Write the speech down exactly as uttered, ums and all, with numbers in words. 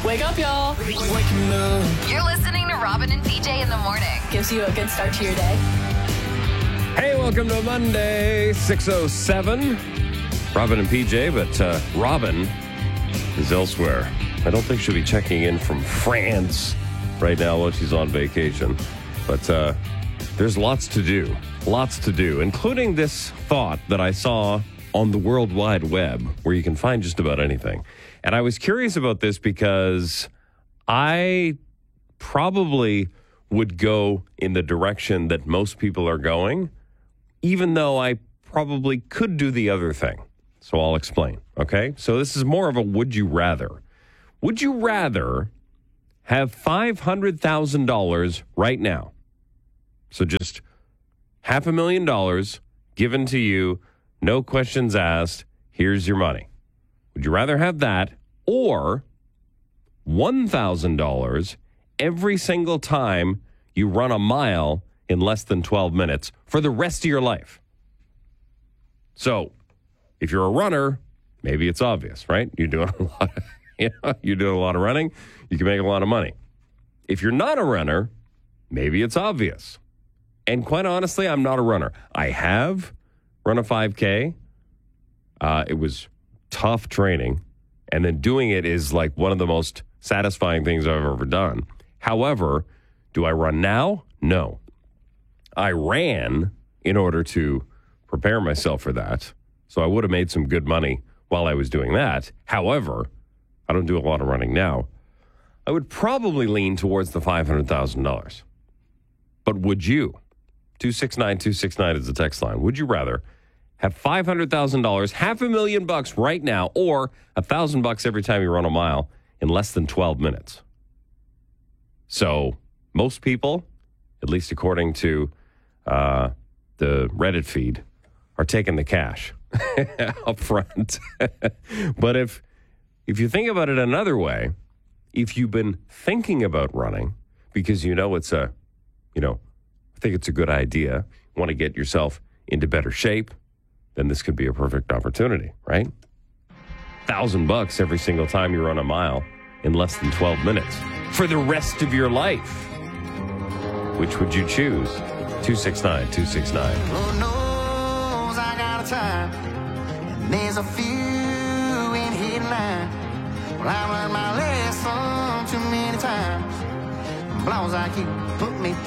Wake up, y'all. Waking up. You're listening to Robin and P J in the morning. Gives you a good start to your day. Hey, welcome to Monday, six oh seven. Robin and P J, but uh, Robin is elsewhere. I don't think she'll be checking in from France right now while she's on vacation. But uh, there's lots to do, lots to do, including this thought that I saw on the World Wide Web, where you can find just about anything. And I was curious about this because I probably would go in the direction that most people are going, even though I probably could do the other thing. So I'll explain, okay? So this is more of a would you rather. Would you rather have five hundred thousand dollars right now? So just half a million dollars given to you, no questions asked, here's your money. Would you rather have that or one thousand dollars every single time you run a mile in less than twelve minutes for the rest of your life? So if you're a runner, maybe it's obvious, right? You're doing a lot of, you know, you're doing a lot of running, you can make a lot of money. If you're not a runner, maybe it's obvious. And quite honestly, I'm not a runner. I have run a five K. Uh, it was tough training. And then doing it is like one of the most satisfying things I've ever done. However, do I run now? No. I ran in order to prepare myself for that. So I would have made some good money while I was doing that. However, I don't do a lot of running now. I would probably lean towards the five hundred thousand dollars. But would you? two six nine two six nine is the text line. Would you rather have five hundred thousand dollars, half a million bucks right now, or a thousand bucks every time you run a mile in less than twelve minutes? So most people, at least according to uh, the Reddit feed, are taking the cash up front. But if if you think about it another way, if you've been thinking about running because you know it's a, you know, I think it's a good idea, want to get yourself into better shape, then this could be a perfect opportunity, right? Thousand bucks every single time you run a mile in less than twelve minutes for the rest of your life. Which would you choose? two six nine two six nine. Lord knows I got a time, and there's a few in headline. Well, I've learned my lesson too many times. Blows like you put me